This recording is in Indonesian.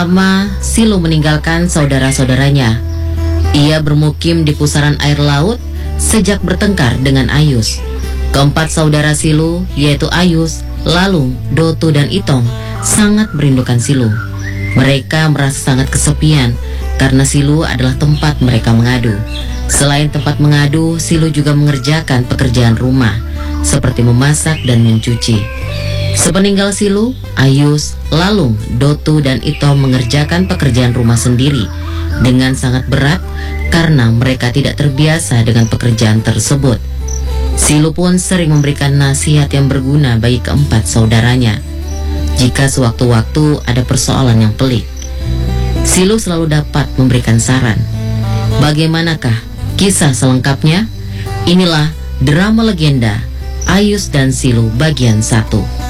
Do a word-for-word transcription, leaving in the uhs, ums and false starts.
Lama Silu meninggalkan saudara-saudaranya. Ia bermukim di pusaran air laut sejak bertengkar dengan Ayus. Keempat saudara Silu, yaitu Ayus, Lalung, Dotu, dan Itong, sangat merindukan Silu. Mereka merasa sangat kesepian karena Silu adalah tempat mereka mengadu. Selain tempat mengadu, Silu juga mengerjakan pekerjaan rumah seperti memasak dan mencuci. Sepeninggal Silu, Ayus, Lalung, Dotu, dan Itong mengerjakan pekerjaan rumah sendiri dengan sangat berat karena mereka tidak terbiasa dengan pekerjaan tersebut. Silu pun sering memberikan nasihat yang berguna bagi keempat saudaranya jika sewaktu-waktu ada persoalan yang pelik. Silu selalu dapat memberikan saran. Bagaimanakah kisah selengkapnya? Inilah drama legenda Ayus dan Silu bagian satu.